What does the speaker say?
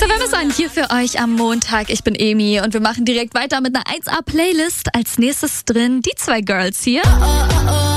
An hier für euch am Montag. Ich bin Emi und wir machen direkt weiter mit einer 1A-Playlist. Als nächstes drin die zwei Girls hier.